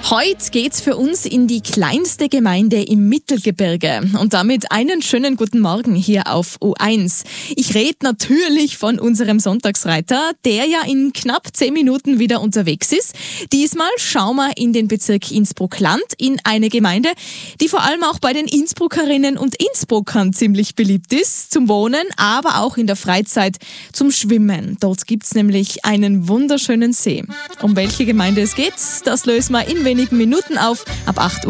Heute geht's für uns in die kleinste Gemeinde im Mittelgebirge und damit einen schönen guten Morgen hier auf U1. Ich rede natürlich von unserem Sonntagsreiter, der ja in knapp 10 Minuten wieder unterwegs ist. Diesmal schauen wir in den Bezirk Innsbruck-Land, in eine Gemeinde, die vor allem auch bei den Innsbruckerinnen und Innsbruckern ziemlich beliebt ist, zum Wohnen, aber auch in der Freizeit zum Schwimmen. Dort gibt's nämlich einen wunderschönen See. Um welche Gemeinde es geht, das lösen wir in wenigen Minuten auf, ab 8 Uhr.